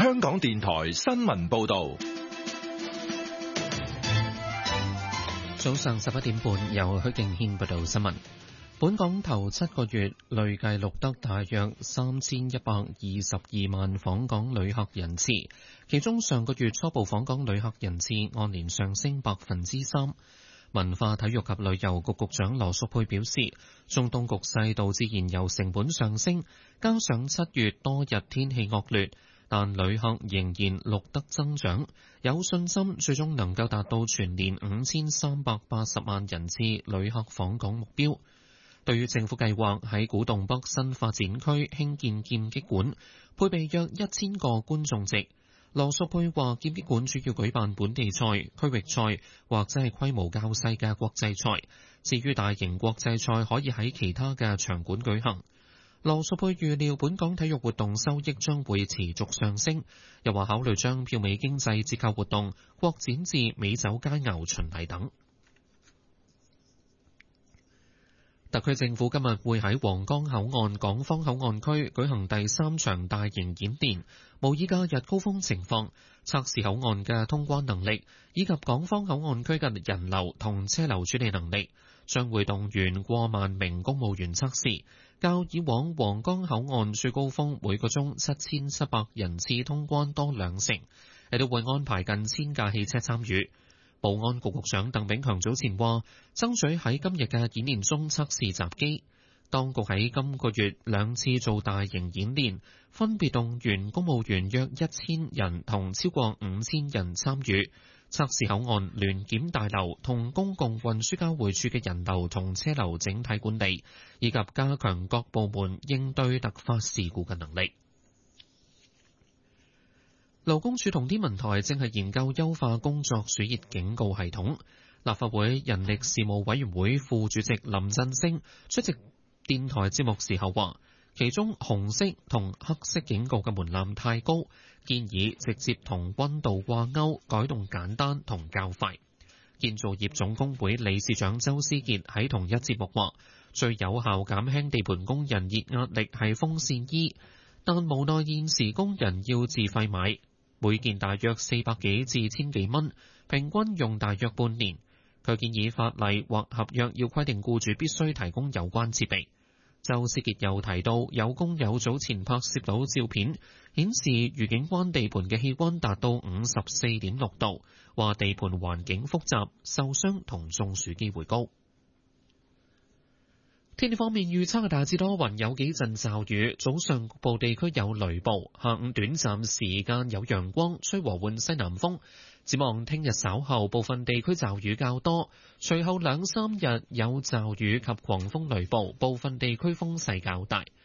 香港電台新聞報道。 早上11點半，由許敬軒報道新聞。本港頭7個月累計錄得大約3122萬訪港旅客人次，其中上個月初步訪港旅客人次按年上升3%。文化體育及旅遊局局長羅淑佩表示，中東局勢導致燃油成本上升，加上7月多日天氣惡劣，但旅客仍然錄得增長，有信心最終能夠達到全年5380萬人次旅客訪港目標。對於政府計劃喺古洞北新發展區興建劍擊館，配備約1000個觀眾席，羅淑佩話劍擊館主要舉辦本地賽、區域賽或者係規模較細嘅國際賽，至於大型國際賽可以喺其他嘅場館舉行。羅淑佩預料本港體育活動收益將會持續上升，又話考慮將票尾經濟折扣活動擴展至美酒佳餚巡禮等。特區政府今日會喺皇崗口岸港方口岸區舉行第3場大型演練，模擬假日高峰情況，測試口岸嘅通關能力，以及港方口岸區嘅人流同車流處理能力。將會動員過萬名公務員測試，較以往皇崗口岸最高峰每個鐘7700人次通關多2成，亦都會安排近1000架汽車參與。保安局局長鄧炳強早前話，爭取喺今日嘅演練中測試閘機。當局喺今個月2次做大型演練，分別動員公務員約1000人同超過5000人參與，測試口岸聯檢大樓同公共運輸交匯處嘅人流同車流整體管理，以及加強各部門應對突發事故嘅能力。勞工處同天文台正係研究優化工作暑熱警告系統。立法會人力事務委員會副主席林振昇出席電台節目時候話，其中紅色同黑色警告嘅門檻太高，建議直接同溫度掛鈎，改動簡單同較快。建造業總工會理事長周思傑喺同一節目話，最有效減輕地盤工人熱壓力係風扇衣，但無奈現時工人要自費買，每件大約400幾至1000幾蚊，平均用大約半年。佢建議法例或合約要規定僱主必須提供有關設備。周思傑又提到，有工友早前拍攝到照片，顯示愉景灣地盤嘅氣溫達到54.6度，話地盤環境複雜，受傷同中暑機會高。天氣方面預測大致多雲，有幾陣驟雨，早上局部地區有雷暴，下午短暫時間有陽光，吹和緩西南風。展望聽日稍後部分地區驟雨較多，隨後2-3日有驟雨及狂風雷暴，部分地區風勢較大。